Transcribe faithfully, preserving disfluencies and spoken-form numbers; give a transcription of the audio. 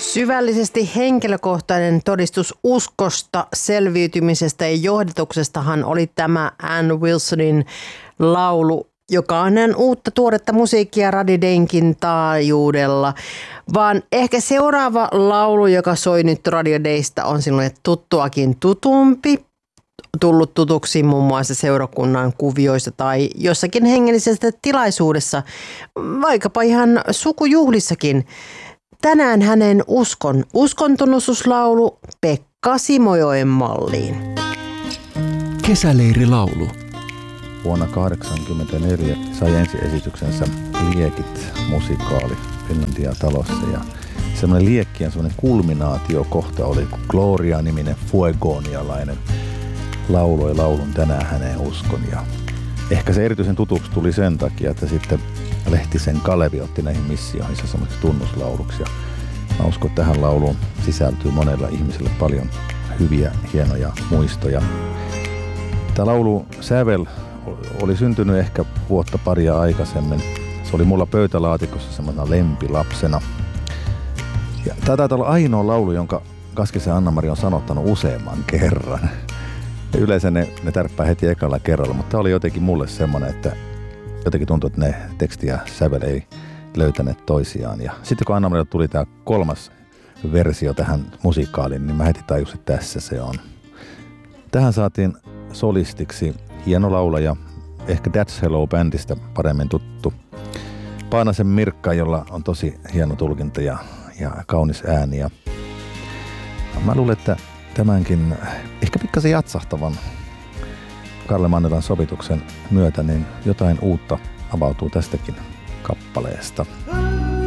Syvällisesti henkilökohtainen todistus uskosta, selviytymisestä ja johdatuksestahan oli tämä Ann Wilsonin laulu, joka on hänen uutta tuoretta musiikkia Radio Daynkin taajuudella. Vaan ehkä seuraava laulu, joka soi nyt Radio Daysta, on sinulle tuttuakin tutumpi. Tullut tutuksi muun muassa seurakunnan kuvioissa tai jossakin hengellisessä tilaisuudessa, vaikkapa ihan sukujuhlissakin. Tänään hänen uskon uskontunnustuslaulu Pekka Simojoen malliin. Kesäleirilaulu. Vuonna tuhatyhdeksänsataakahdeksankymmentäneljä sai ensiesityksensä Liekit musikaali Finlandia talossa ja semmoinen liekkien semmoinen kulminaatiokohta oli, kun Gloria-niminen fuegonialainen lauloi laulun Tänään häneen uskon. Ja ehkä se erityisen tutuksi tuli sen takia, että sitten Lehtisen Kalevi otti näihin missioihin semmoiseksi tunnuslauluksi. Ja mä uskon, että tähän lauluun sisältyy monella ihmiselle paljon hyviä, hienoja muistoja. Tämä laulu sävel oli syntynyt ehkä vuotta paria aikaisemmin. Se oli mulla pöytälaatikossa semmoisena lempilapsena. Ja tämä taitaa olla ainoa laulu, jonka Kaskisen Anna-Mari on sanottanut useamman kerran. Ja yleensä ne, ne tärppää heti ekalla kerralla, mutta tämä oli jotenkin mulle semmoinen, että jotenkin tuntui, että ne teksti ja sävel ei löytäneet toisiaan. Ja sitten kun Anna-Marilla tuli tämä kolmas versio tähän musiikaaliin, niin mä heti tajusin, että tässä se on. Tähän saatiin solistiksi hieno laulaja, ehkä That's Hello-bändistä paremmin tuttu Paanasen Mirkka, jolla on tosi hieno tulkinta ja, ja kaunis ääni. Ja mä luulen, että tämänkin ehkä pikkasen jatsahtavan Karle Mannelan sovituksen myötä, niin jotain uutta avautuu tästäkin kappaleesta.